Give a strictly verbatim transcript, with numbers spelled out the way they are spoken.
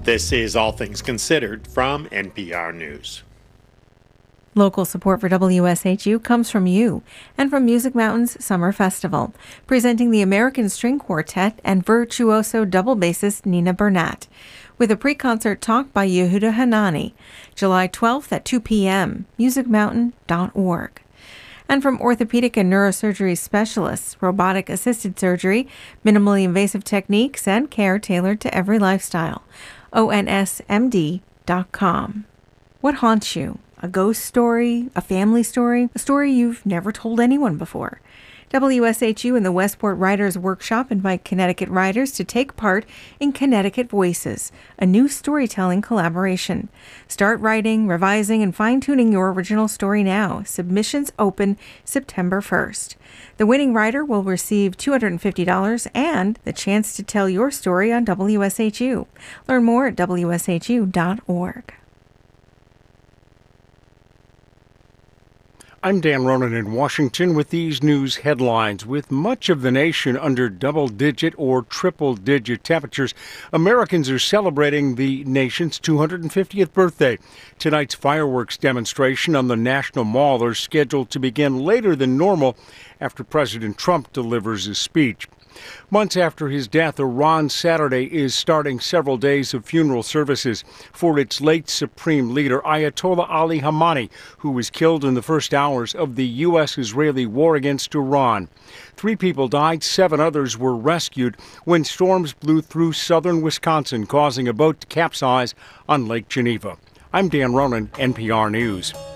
This is All Things Considered from N P R News. Local support for W S H U comes from you and from Music Mountain's Summer Festival, presenting the American String Quartet and virtuoso double bassist Nina Burnett, with a pre-concert talk by Yehuda Hanani, July twelfth at two p.m., music mountain dot org. And from orthopedic and neurosurgery specialists, robotic-assisted surgery, minimally invasive techniques, and care tailored to every lifestyle, O N S M D dot com. What haunts you? A ghost story, a family story, a story you've never told anyone before. W S H U and the Westport Writers Workshop invite Connecticut writers to take part in Connecticut Voices, a new storytelling collaboration. Start writing, revising, and fine-tuning your original story now. Submissions open September first. The winning writer will receive two hundred fifty dollars and the chance to tell your story on W S H U. Learn more at W S H U dot org. I'm Dan Ronan in Washington with these news headlines. With much of the nation under double-digit or triple-digit temperatures, Americans are celebrating the nation's two hundred fiftieth birthday. Tonight's fireworks demonstration on the National Mall are scheduled to begin later than normal after President Trump delivers his speech. Months after his death, Iran Saturday is starting several days of funeral services for its late supreme leader, Ayatollah Ali Khamenei, who was killed in the first hours of the U S Israeli war against Iran. Three people died, seven others were rescued when storms blew through southern Wisconsin, causing a boat to capsize on Lake Geneva. I'm Dan Ronan, N P R News.